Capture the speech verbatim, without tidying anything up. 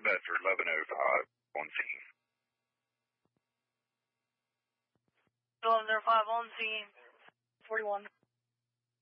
Buster, eleven oh five on scene. eleven oh five on scene, forty-one.